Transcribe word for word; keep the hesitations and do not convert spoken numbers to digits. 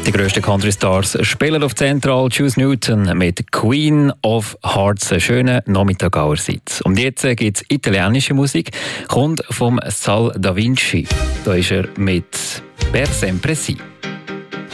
Die grössten Country-Stars spielen auf Zentral. Juice Newton mit Queen of Hearts. Einen schönen Nachmittag allerseits. Und jetzt gibt es italienische Musik. Kommt vom Sal da Vinci. Da ist er mit Per sempre si.